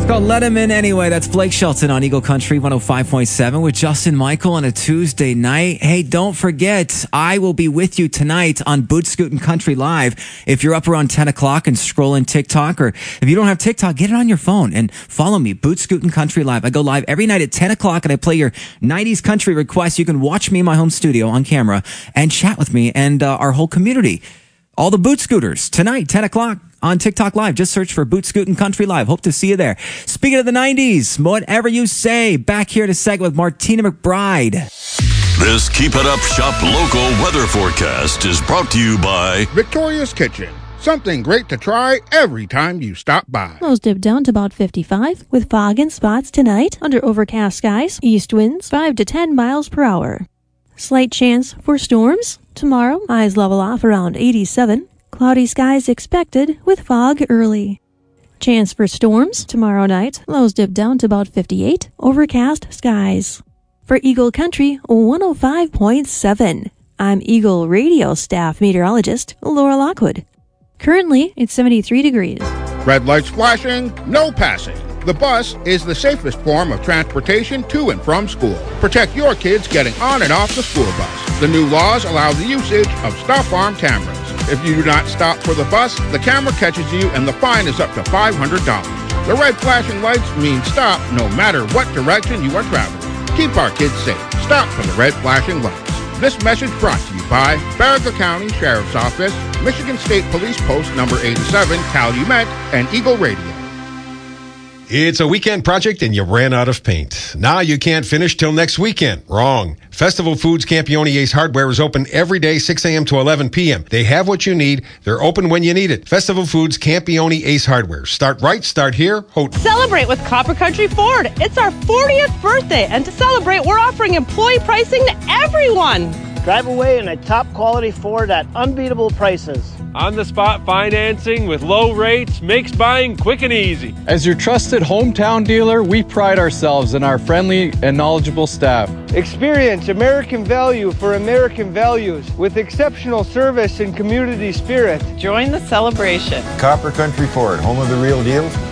called Let Him In Anyway. That's Blake Shelton on Eagle Country 105.7 with Justin Michael on a Tuesday night. Hey, don't forget, I will be with you tonight on Boot Scootin' Country Live. If you're up around 10 o'clock and scrolling TikTok, or if you don't have TikTok, get it on your phone and follow me, Boot Scootin' Country Live. I go live every night at 10 o'clock and I play your 90s country requests. You can watch me in my home studio on camera and chat with me and our whole community. All the boot scooters tonight, 10 o'clock. On TikTok Live. Just search for Boot Scootin' Country Live. Hope to see you there. Speaking of the 90s, whatever you say, back here to segment with Martina McBride. This Keep It Up Shop local weather forecast is brought to you by Victoria's Kitchen. Something great to try every time you stop by. Lows dip down to about 55 with fog and spots tonight under overcast skies. East winds 5 to 10 miles per hour. Slight chance for storms. Tomorrow, highs level off around 87. Cloudy skies expected with fog early. Chance for storms tomorrow night. Lows dip down to about 58. Overcast skies. For Eagle Country 105.7, I'm Eagle Radio staff meteorologist Laura Lockwood. Currently, it's 73 degrees. Red lights flashing, no passing. The bus is the safest form of transportation to and from school. Protect your kids getting on and off the school bus. The new laws allow the usage of stop arm cameras. If you do not stop for the bus, the camera catches you and the fine is up to $500. The red flashing lights mean stop no matter what direction you are traveling. Keep our kids safe. Stop for the red flashing lights. This message brought to you by Farragut County Sheriff's Office, Michigan State Police Post number 87, Calumet, and Eagle Radio. It's a weekend project and you ran out of paint. Now you can't finish till next weekend. Wrong. Festival Foods Campione Ace Hardware is open every day, 6 a.m. to 11 p.m. They have what you need. They're open when you need it. Festival Foods Campione Ace Hardware. Start right, start here. Celebrate with Copper Country Ford. It's our 40th birthday, and to celebrate, we're offering employee pricing to everyone. Drive away in a top-quality Ford at unbeatable prices. On-the-spot financing with low rates makes buying quick and easy. As your trusted hometown dealer, we pride ourselves in our friendly and knowledgeable staff. Experience American value for American values with exceptional service and community spirit. Join the celebration. Copper Country Ford, home of the real deal.